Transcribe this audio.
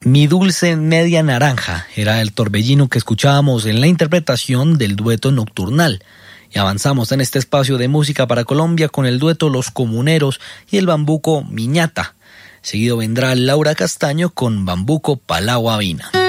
Mi dulce media naranja era el torbellino que escuchábamos en la interpretación del dueto Nocturnal. Y avanzamos en este espacio de música para Colombia con el dueto Los Comuneros y el bambuco Miñata. Seguido vendrá Laura Castaño con Bambuco Palagua Vina.